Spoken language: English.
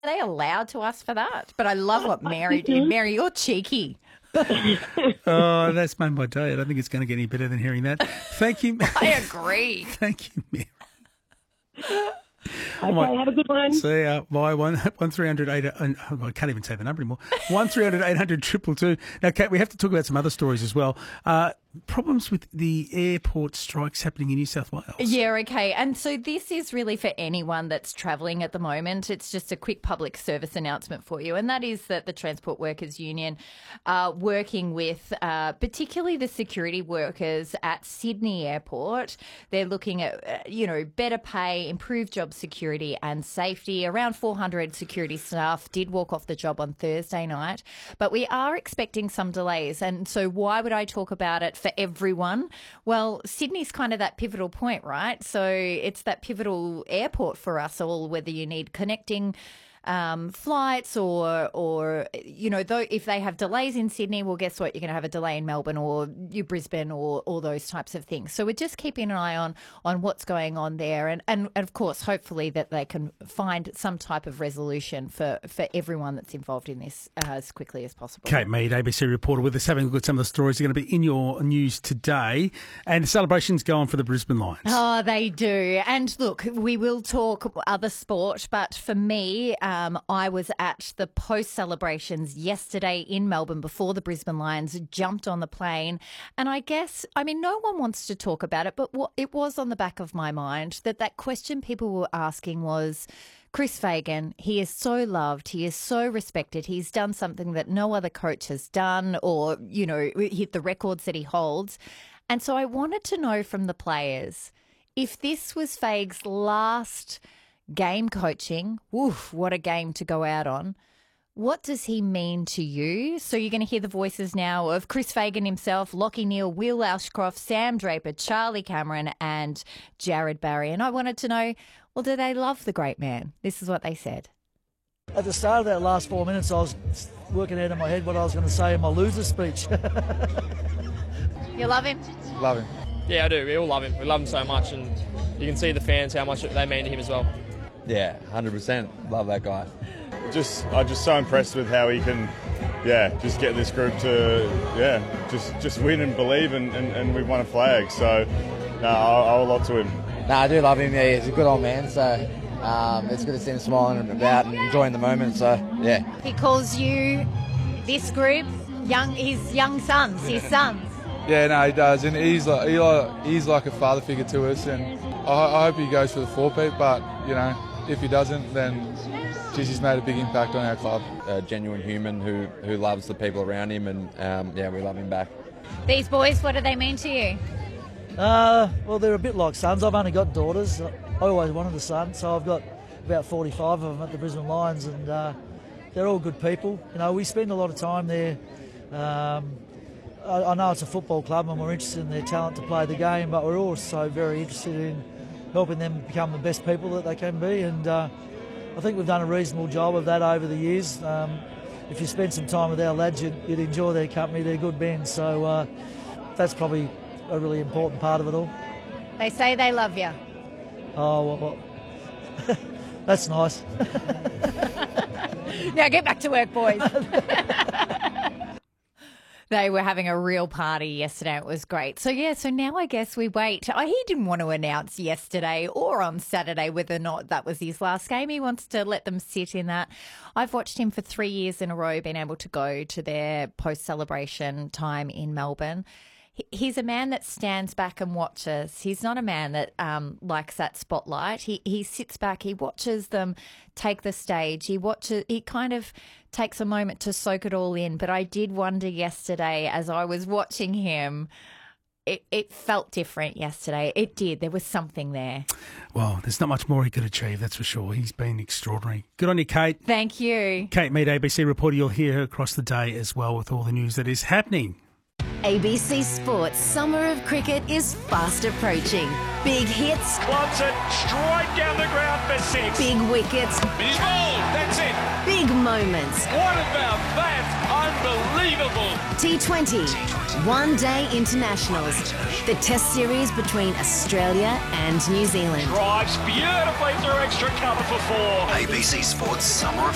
Are they allowed to ask for that? But I love what Mary did. Mary, you're cheeky. Oh, that's made my day. I don't think it's going to get any better than hearing that. Thank you. I agree. Thank you, Mary. Okay, have a good one. See ya. Bye. 1300 I can't even say the number anymore. 1300 800 222. Now, Kate, we have to talk about some other stories as well. Problems with the airport strikes happening in New South Wales. Yeah, okay. And so this is really for anyone that's travelling at the moment. It's just a quick public service announcement for you, and that is that the Transport Workers Union are working with particularly the security workers at Sydney Airport. They're looking at, better pay, improved job security and safety. Around 400 security staff did walk off the job on Thursday night, but we are expecting some delays. And so why would I talk about it for everyone? Well, Sydney's kind of that pivotal point, right? So it's that pivotal airport for us all, whether you need connecting flights or though if they have delays in Sydney, well, guess what? You're going to have a delay in Melbourne or Brisbane or all those types of things. So we're just keeping an eye on what's going on there. And of course, hopefully that they can find some type of resolution for everyone that's involved in this as quickly as possible. Kate Mead, ABC reporter with us, having a look at some of the stories that are going to be in your news today. And the celebrations go on for the Brisbane Lions. Oh, they do. And look, we will talk other sport, but for me, I was at the post-celebrations yesterday in Melbourne before the Brisbane Lions jumped on the plane. And no one wants to talk about it, but it was on the back of my mind that question people were asking was, Chris Fagan, he is so loved, he is so respected, he's done something that no other coach has done or, hit the records that he holds. And so I wanted to know from the players, if this was Fag's last game coaching, woof, what a game to go out on. What does he mean to you? So you're going to hear the voices now of Chris Fagan himself, Lachie Neale, Will Ashcroft, Sam Draper, Charlie Cameron and Jared Barry. And I wanted to know, well, do they love the great man? This is what they said. At the start of that last 4 minutes, I was working out in my head what I was going to say in my loser speech. You love him? Love him. Yeah, I do. We all love him. We love him so much, and you can see the fans how much they mean to him as well. Yeah, 100%. Love that guy. I'm just so impressed with how he can, just get this group to, just win and believe, and we've won a flag. So, I owe a lot to him. No, I do love him. Yeah, he's a good old man. So, it's good to see him smiling about and enjoying the moment. So, yeah. He calls you, this group, his young sons, his sons. Yeah, no, he does, and he's like a father figure to us, and I hope he goes for the four-peat, but if he doesn't, then he's made a big impact on our club. A genuine human who loves the people around him, and we love him back. These boys, what do they mean to you? Well, they're a bit like sons. I've only got daughters. I always wanted a son, so I've got about 45 of them at the Brisbane Lions, and they're all good people. We spend a lot of time there. I know it's a football club and we're interested in their talent to play the game, but we're also very interested in helping them become the best people that they can be, and I think we've done a reasonable job of that over the years. If you spend some time with our lads, you'd enjoy their company. They're good men, so that's probably a really important part of it all. They say they love you. Oh, well that's nice. Now get back to work, boys. They were having a real party yesterday. It was great. So now I guess we wait. He didn't want to announce yesterday or on Saturday whether or not that was his last game. He wants to let them sit in that. I've watched him for 3 years in a row, being able to go to their post-celebration time in Melbourne. He's a man that stands back and watches. He's not a man that likes that spotlight. He sits back, he watches them take the stage. He kind of takes a moment to soak it all in. But I did wonder yesterday as I was watching him, it felt different yesterday. It did. There was something there. Well, there's not much more he could achieve, that's for sure. He's been extraordinary. Good on you, Kate. Thank you. Kate Mead, ABC reporter. You'll hear her across the day as well with all the news that is happening. ABC Sports Summer of Cricket is fast approaching. Big hits. Loves it straight down the ground for six. Big wickets. He's bowled. That's it. Big moments. What about that? Unbelievable. T20. One-day internationals. The Test series between Australia and New Zealand. Drives beautifully through extra cover for four. ABC Sports Summer of